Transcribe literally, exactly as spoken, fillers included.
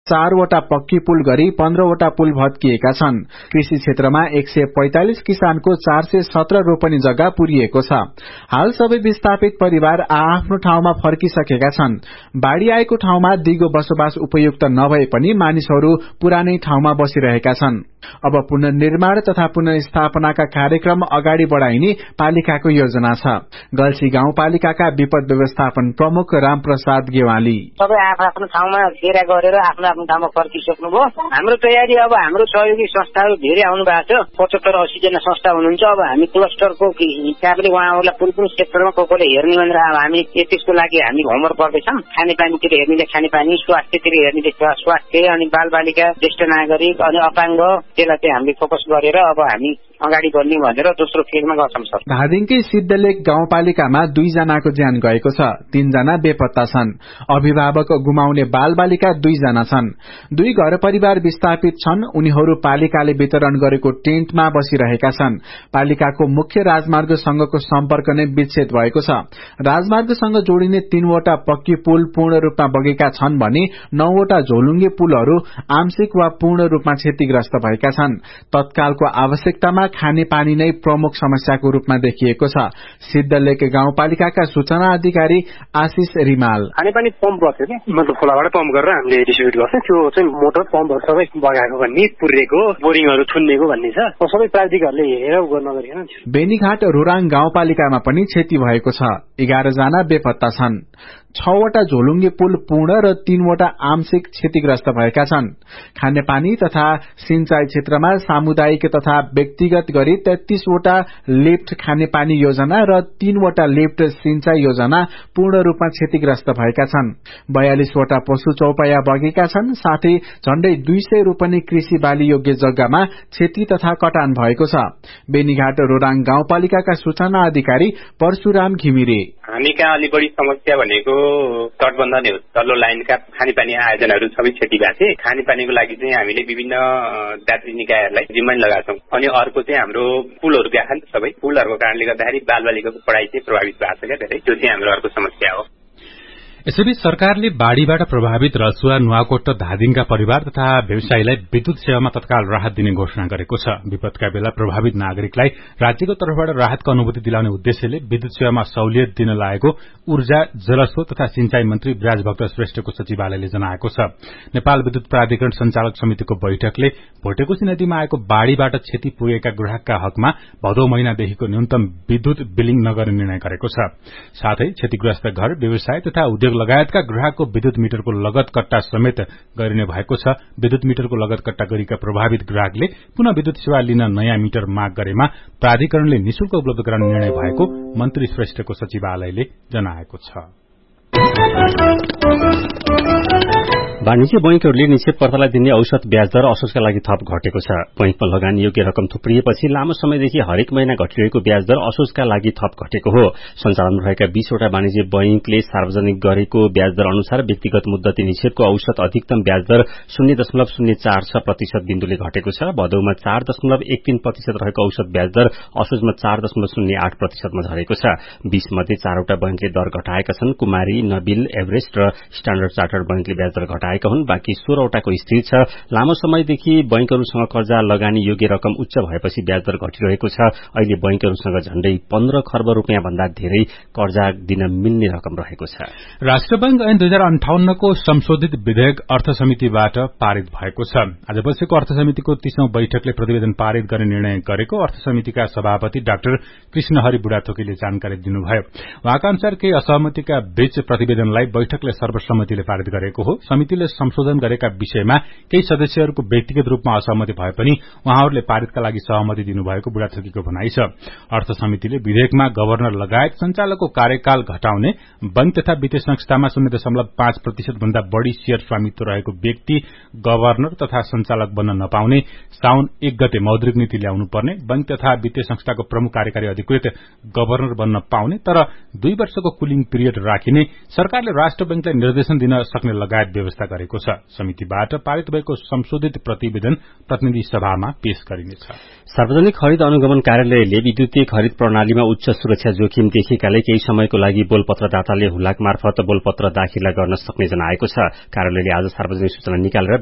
चारवटा पक्की पुल गरी पन्ध्रवटा पुल भत्किएका छन्। कृषि क्षेत्रमा एक सय पैंतालिस किसानको चार सय सत्र रोपनी जग्गा पुरिएको छ। हाल सबै विस्थापित परिवार आआफ्नो ठाउँमा फर्किसकेका छन्। बाढ़ी आएको ठाउँमा दिगो बसोबास उपयुक्त नभए पनि मानिसहरू पुरानै ठाउँमा बसिरहेका छन्। अब पुनर्निर्माण तथा पुनर्स्थापनाका कार्यक्रम अगाडि बढ़ाइने पालिकाको योजना छ। गल्सी गाउँपालिकाका विपद व्यवस्थापन प्रमुख रामप्रसाद गेवाली सबै आफ्नो ठाउँमा घेरा गरेर आफ्नो आफ्नो ठाउँमा फर्किसक्नुभयो। हाम्रो तयारी अब हाम्रो सहयोगी संस्थाहरू धेरै आउनु भएको छ। पचहत्तर अस्सी जना संस्था हुनुहुन्छ। अब हामी क्लस्टरको हिसाबले उहाँहरूलाई कुन कुन सेक्टरमा को कोले हेर्ने भनेर अब हामी त्यसको लागि हामी होमवर्क गर्दैछौँ। खानेपानीतिर हेर्नेले खानेपानी, स्वास्थ्यतिर हेर्नेले स्वास्थ्य, अनि बालबालिका, ज्येष्ठ नागरिक अनि अपाङ्ग, त्यसलाई चाहिँ हामीले फोकस गरेर अब हामी अगाडि बढ्ने भनेर दोस्रो फेजमा गर्छौं सर। धादिङकै सिद्धलेक गाउँपालिकामा दुईजनाको ज्यान गएको छ। तीनजना बेपत्ता छन्। अभिभावक गुमाउने बालबालिका दुईजना छन्। दुई घर परिवार विस्थापित छन्। उनीहरू पालिकाले वितरण गरेको टेन्टमा बसिरहेका छन्। पालिकाको मुख्य राजमार्गसँगको सम्पर्क नै विच्छेद भएको छ। राजमार्गसँग जोडिने तीनवटा पक्की पुल पूर्ण रूपमा बगेका छन् भने नौवटा झोलुङ्गे पुलहरू आंशिक वा पूर्ण रूपमा क्षतिग्रस्त भएका छन्। तत्कालको आवश्यकतामा खाने पानी नै प्रमुख समस्याको रूपमा देखिएको छ। सिद्धलेक गाउँपालिकाका सूचना अधिकारी आशिष रिमाल खानेपानी पम्प गर्थ्यो कि मतलब खोलाबाट पम्प गरेर हामीले डिस्ट्रिब्युट गर्थ्यौं। त्यो चाहिँ मोटर पम्पहरू सबै बगाएको भन्ने, पुर्रेको, बोरिङहरू थुन्नेको भन्ने छ। सबै प्राविधिकहरूले हेरेर गर्न गरिएन। बेनीघाट रोराङ गाउँपालिकामा पनि क्षति भएको छ। एघार जना बेपत्ता छन्। छवटा झोलुङ्गे पुल पूर्ण र तीनवटा आंशिक क्षतिग्रस्त भएका छन्। खानेपानी तथा सिंचाई क्षेत्रमा सामुदायिक तथा व्यक्तिगत गरी तेत्तीसवटा लिफ्ट खानेपानी योजना र तीनवटा लिफ्ट सिंचाई योजना पूर्ण रूपमा क्षतिग्रस्त भएका छन्। बयालिसवटा पशु चौपाया बगेका छन्। साथै झण्डै दुई सय रोपनी कृषि बाली योग्य जग्गामा क्षति तथा कटान भएको छ। बेनीघाट रोराङ गाउँपालिकाका सूचना अधिकारी परशुराम घिमिरे हामी कहाँ अलि बढी समस्या भनेको तटबन्ध नै हो। तल्लो लाइनका खानेपानी आयोजनाहरू सबै क्षति भएको थिए। खानेपानीको लागि चाहिँ हामीले विभिन्न जाति निकायहरूलाई जिम्मा लगाएको छौँ। अनि अर्को चाहिँ हाम्रो पुलहरू गएका नि सबै पुलहरूको कारणले गर्दाखेरि बालबालिकाको पढाइ चाहिँ प्रभावित भएको छ क्या धेरै। त्यो चाहिँ हाम्रो अर्को समस्या हो। यसैबीच सरकारले बाढ़ीबाट प्रभावित रसुवा, नुवाकोट र धादिङका परिवार तथा व्यवसायीलाई विद्युत सेवामा तत्काल राहत दिने घोषणा गरेको छ। विपदका बेला प्रभावित नागरिकलाई राज्यको तर्फबाट राहतको अनुभूति दिलाउने उद्देश्यले विद्युत सेवामा सहुलियत दिन लागेको ऊर्जा, जलस्रोत तथा सिंचाई मन्त्री ब्राजभक्त श्रेष्ठको सचिवालयले जनाएको छ। नेपाल विद्युत प्राधिकरण संचालक समितिको बैठकले भोटेकोशी नदीमा आएको बाढ़ीबाट क्षति पुगेका ग्राहकका हकमा भदौ महिनादेखिको न्यूनतम विद्युत बिलिङ नगर्ने निर्णय गरेको छ। साथै क्षतिग्रस्त घर, व्यवसाय तथा उद्योग लगायतका ग्राहकको विद्युत मिटरको लगत कट्टा समेत गरिने भएको छ। विद्युत मिटरको लगत कट्टा गरेका प्रभावित ग्राहकले पुनः विद्युत सेवा लिन नयाँ मिटर माग गरेमा प्राधिकरणले निशुल्क उपलब्ध गराउने निर्णय भएको मन्त्री श्रेष्ठको सचिवालयले जनाएको छ। वाणिज्य बैंकहरूले निक्षेपकर्तालाई दिने औसत ब्याज दर असोजका लागि थप घटेको छ। बैंकमा लगानी योग्य रकम थुप्रिएपछि लामो समयदेखि हरेक महिना घटिरहेको ब्याज दर असोजका लागि थप घटेको हो। सञ्चालनमा रहेका बीसवटा वाणिज्य बैंकले सार्वजनिक गरेको ब्याज दर अनुसार व्यक्तिगत मुद्दती निक्षेपको औसत अधिकतम ब्याज दर शून्य दशमलव शून्य चार छ प्रतिशत बिन्दुले घटेको छ। भदौमा चार दशमलव एक तीन प्रतिशत रहेको औसत ब्याज दर असोजमा चार दशमलव शून्य आठ प्रतिशतमा झरेको छ। बीस मध्ये चारवटा बैंकले दर घटाएका छन्। कुमारी, नबिल, एभरेस्ट र स्ट्याण्डर्ड चार्टर्ड बैंकले ब्याज दर घटाएका हुन्। बाँकी सोह्रवटाको स्थिर छ। लामो समयदेखि बैंकहरूसँग कर्जा लगानी योग्य रकम उच्च भएपछि ब्याज दर घटिरहेको छ। अहिले बैंकहरूसँग झण्डै पन्ध्र खर्ब रूपियाँ भन्दा धेरै कर्जा दिन मिल्ने रकम रहेको छ। राष्ट्र बैंक ऐन दुई हजार अन्ठाउन्नको संशोधित विधेयक अर्थ समितिबाट पारित भएको छ। आज बसेको अर्थ समितिको तीसौं बैठकले प्रतिवेदन पारित गर्ने निर्णय गरेको अर्थ समितिका सभापति डाक्टर कृष्णहरि बुढाथोकीले जानकारी दिनुभयो। उहाँका अनुसार केही असहमतिका बीच प्रतिवेदनलाई बैठकले सर्वसम्मतिले पारित गरेको हो। समितिले संशोधन गरेका विषयमा केही सदस्यहरूको व्यक्तिगत रूपमा असहमति भए पनि उहाँहरूले पारितका लागि सहमति दिनुभएको बुढाथोकीको भनाइ छ। अर्थ समितिले विधेयकमा गभर्नर लगायत संचालकको कार्यकाल घटाउने, बैंक तथा वित्तीय संस्थामा शून्य दशमलव पाँच प्रतिशत भन्दा बढ़ी शेयर स्वामित्व रहेको व्यक्ति गभर्नर तथा संचालक बन्न नपाउने, साउन एक गते मौद्रिक नीति ल्याउनु पर्ने, बैंक तथा वित्तीय संस्थाको प्रमुख कार्यकारी अधिकृत गभर्नर बन्न पाउने तर दुई वर्षको कुलिङ पिरियड राखिने, सरकारले राष्ट्र बैंकलाई निर्देशन दिन सक्ने लगायत व्यवस्था गरेको छ। समितिबाट पारित भएको संशोधित प्रतिवेदन प्रतिनिधि सभामा पेश गरिनेछ। सार्वजनिक खरिद अनुगमन कार्यालयले विद्युतीय खरिद प्रणालीमा उच्च सुरक्षा जोखिम देखिएकाले केही समयको लागि बोलपत्रदाताले हुलाक मार्फत बोलपत्र दाखिला गर्न सक्ने जनाएको छ। कार्यालयले आज सार्वजनिक सूचना निकालेर